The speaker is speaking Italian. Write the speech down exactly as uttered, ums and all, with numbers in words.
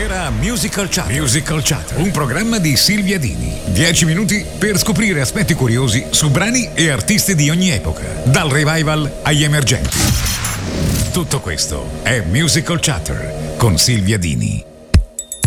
Era Musical Chatter. Musical Chatter, un programma di Silvia Dini. Dieci minuti per scoprire aspetti curiosi su brani e artisti di ogni epoca, dal revival agli emergenti. Tutto questo è Musical Chatter con Silvia Dini.